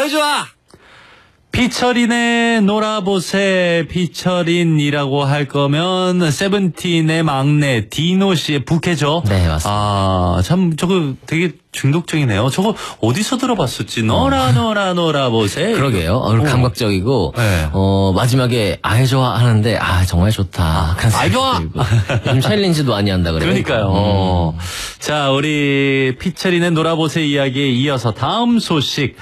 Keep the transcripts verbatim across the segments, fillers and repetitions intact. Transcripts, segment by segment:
아유 좋아. 피처린의 놀아보세. 피처린이라고 할 거면 세븐틴의 막내 디노 씨의 부캐죠. 네, 맞습니다. 아, 참 저거 되게 중독적이네요. 저거 어디서 들어봤었지? 너라 너라 놀아보세. 그러게요. 어, 감각적이고 네. 어, 마지막에 아이 좋아 하는데 아 정말 좋다. 아이 좋아. 요즘 챌린지도 많이 한다 그래요. 그러니까요. 음. 어. 자, 우리 피처린의 놀아보세 이야기에 이어서 다음 소식.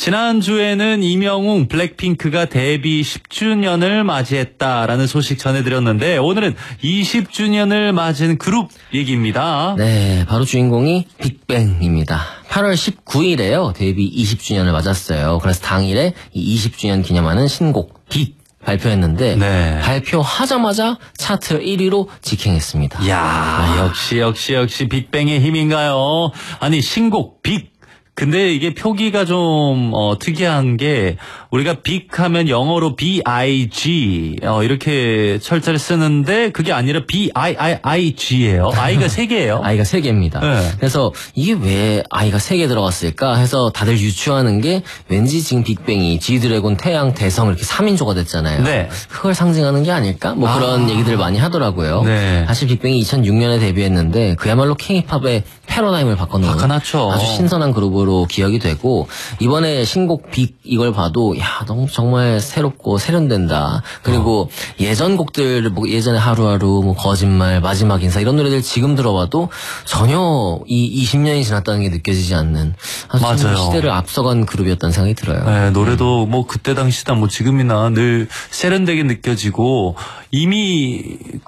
지난주에는 이명웅 블랙핑크가 데뷔 십 주년을 맞이했다라는 소식 전해드렸는데 오늘은 이십 주년을 맞은 그룹 얘기입니다. 네, 바로 주인공이 빅뱅입니다. 팔월 십구일에요. 데뷔 이십 주년을 맞았어요. 그래서 당일에 이 이십 주년 기념하는 신곡 빅 발표했는데 네. 발표하자마자 차트 일 위로 직행했습니다. 이야, 역시 역시 역시 빅뱅의 힘인가요? 아니, 신곡 빅. 근데 이게 표기가 좀 어, 특이한 게 우리가 빅 하면 영어로 비 아이 지 어, 이렇게 철자를 쓰는데 그게 아니라 비 아이 아이 지예요. I가 세 개예요. 아이가 세 개입니다. 네. 그래서 이게 왜 아이가 세 개 들어갔을까 해서 다들 유추하는 게 왠지 지금 빅뱅이 G드래곤, 태양, 대성 이렇게 삼 인조가 됐잖아요. 네. 그걸 상징하는 게 아닐까? 뭐 그런 아. 얘기들을 많이 하더라고요. 네. 사실 빅뱅이 이천육 년에 데뷔했는데 그야말로 K-팝의 패러다임을 바꿔놓은 바꿔놨죠. 아주 신선한 그룹으로 기억이 되고 이번에 신곡 빅 이걸 봐도 야 너무 정말 새롭고 세련된다. 그리고 어. 예전 곡들 뭐 예전에 하루하루 뭐 거짓말 마지막 인사 이런 노래들 지금 들어봐도 전혀 이 이십 년이 지났다는 게 느껴지지 않는 아주 맞아요. 시대를 앞서간 그룹이었다는 생각이 들어요. 네, 노래도 뭐 그때 당시나 뭐 지금이나 늘 세련되게 느껴지고 이미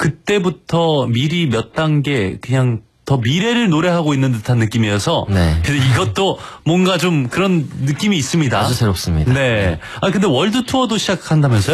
그때부터 미리 몇 단계 그냥 더 미래를 노래하고 있는 듯한 느낌이어서 네. 그래서 이것도 뭔가 좀 그런 느낌이 있습니다. 아주 새롭습니다. 네. 아 근데 월드 투어도 시작한다면서요?